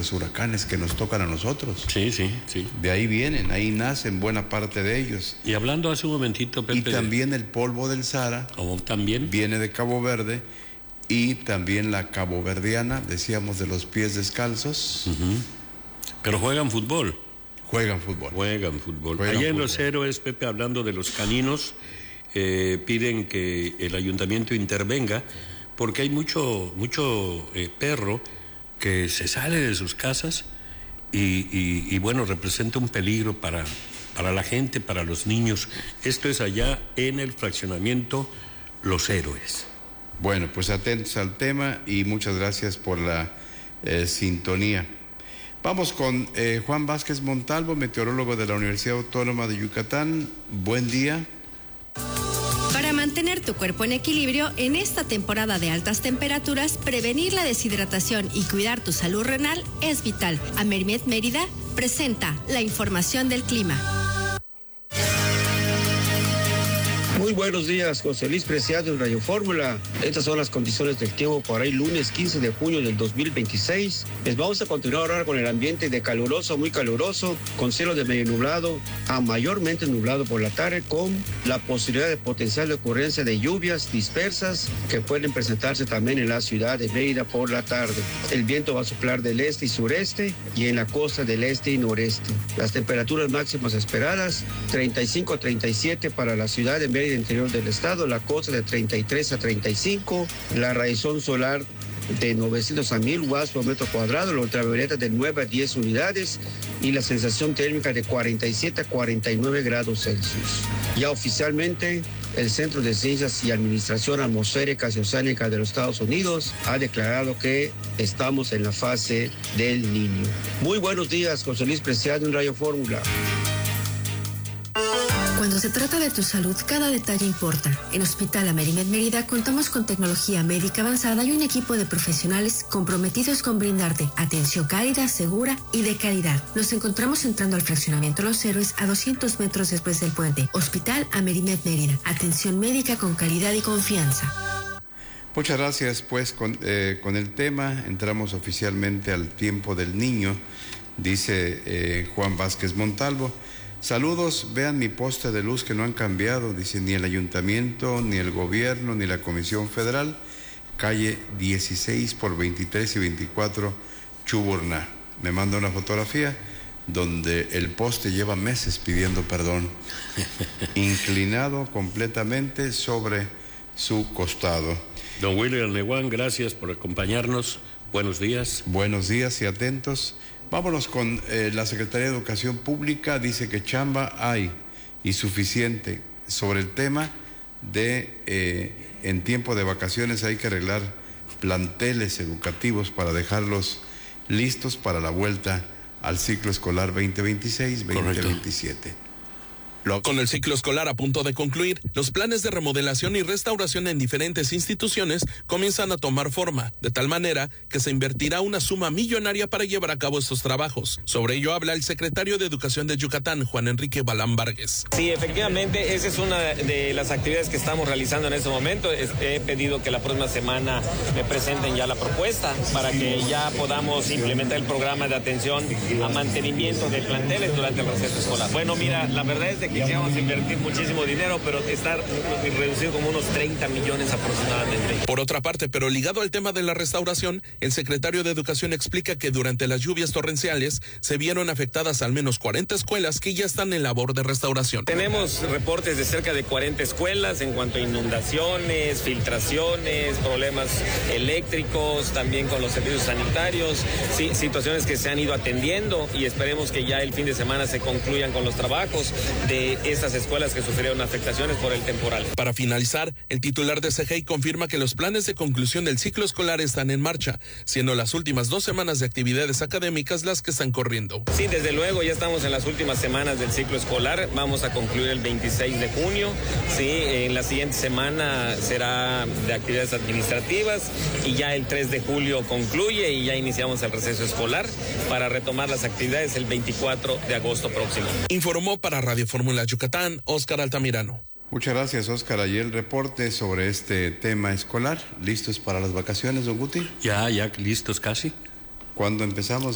los huracanes que nos tocan a nosotros. Sí. De ahí vienen, ahí nacen buena parte de ellos. Y hablando hace un momentito, Pepe... Y también el polvo del Sahara también viene de Cabo Verde, y también la caboverdiana, decíamos, de los pies descalzos. Pero juegan fútbol. Juegan fútbol. Allá en Los Héroes, Pepe, hablando de los caninos, piden que el ayuntamiento intervenga porque hay mucho perro que se sale de sus casas y bueno, representa un peligro para la gente, para los niños. Esto es allá en el fraccionamiento Los Héroes. Bueno, pues atentos al tema y muchas gracias por la sintonía. Vamos con Juan Vázquez Montalvo, meteorólogo de la Universidad Autónoma de Yucatán. Buen día. Para mantener tu cuerpo en equilibrio en esta temporada de altas temperaturas, prevenir la deshidratación y cuidar tu salud renal es vital. Amerimed Mérida presenta la información del clima. Muy buenos días, José Luis Preciado en Radio Fórmula. Estas son las condiciones del tiempo para hoy lunes 15 de junio del 2026. Les vamos a continuar ahora con el ambiente de caluroso a muy caluroso, con cielo de medio nublado a mayormente nublado por la tarde, con la posibilidad de potencial de ocurrencia de lluvias dispersas que pueden presentarse también en la ciudad de Mérida por la tarde. El viento va a soplar del este y sureste y en la costa del este y noreste. Las temperaturas máximas esperadas, 35 a 37 para la ciudad de Mérida interior del estado, la costa de 33 a 35, la radiación solar de 900 a 1000 watts por metro cuadrado, la ultravioleta de 9 a 10 unidades y la sensación térmica de 47 a 49 grados Celsius. Ya oficialmente, el Centro de Ciencias y Administración Atmosférica y Oceánica de los Estados Unidos ha declarado que estamos en la fase del Niño. Muy buenos días, José Luis Preciado en Radio Fórmula. Cuando se trata de tu salud, cada detalle importa. En Hospital Amerimed Mérida contamos con tecnología médica avanzada y un equipo de profesionales comprometidos con brindarte atención cálida, segura y de calidad. Nos encontramos entrando al fraccionamiento Los Héroes a 200 metros después del puente. Hospital Amerimed Mérida. Atención médica con calidad y confianza. Muchas gracias, pues con el tema entramos oficialmente al tiempo del niño, dice Juan Vázquez Montalvo. Saludos, vean mi poste de luz que no han cambiado, dice ni el ayuntamiento, ni el gobierno, ni la Comisión Federal, calle 16 por 23 y 24, Chuburná. Me manda una fotografía donde el poste lleva meses pidiendo perdón, inclinado completamente sobre su costado. Don William Neguán, gracias por acompañarnos. Buenos días. Buenos días y atentos. Vámonos con la Secretaría de Educación Pública. Dice que chamba hay y suficiente sobre el tema de en tiempo de vacaciones hay que arreglar planteles educativos para dejarlos listos para la vuelta al ciclo escolar 2026-2027. Con el ciclo escolar a punto de concluir, los planes de remodelación y restauración en diferentes instituciones comienzan a tomar forma, de tal manera que se invertirá una suma millonaria para llevar a cabo estos trabajos. Sobre ello habla el secretario de Educación de Yucatán, Juan Enrique Balán Vargas. Sí, efectivamente, esa es una de las actividades que estamos realizando en este momento. He pedido que la próxima semana me presenten ya la propuesta para que ya podamos implementar el programa de atención a mantenimiento de planteles durante el receso escolar. Bueno, mira, la verdad es de que quisiéramos invertir muchísimo dinero, pero estar reducido como unos 30 millones aproximadamente. Por otra parte, pero ligado al tema de la restauración, el secretario de Educación explica que durante las lluvias torrenciales se vieron afectadas al menos 40 escuelas que ya están en labor de restauración. Tenemos reportes de cerca de 40 escuelas en cuanto a inundaciones, filtraciones, problemas eléctricos, también con los servicios sanitarios, sí, situaciones que se han ido atendiendo y esperemos que ya el fin de semana se concluyan con los trabajos de estas escuelas que sufrieron afectaciones por el temporal. Para finalizar, el titular de CGI confirma que los planes de conclusión del ciclo escolar están en marcha, siendo las últimas 2 semanas de actividades académicas las que están corriendo. Sí, desde luego, ya estamos en las últimas semanas del ciclo escolar, vamos a concluir el 26 de junio, sí, en la siguiente semana será de actividades administrativas y ya el 3 de julio concluye y ya iniciamos el receso escolar para retomar las actividades el 24 de agosto próximo. Informó para Radio Fórmula Yucatán, Óscar Altamirano. Muchas gracias, Óscar. Ayer el reporte sobre este tema escolar. ¿Listos para las vacaciones, don Guti? Ya listos casi. ¿Cuándo empezamos?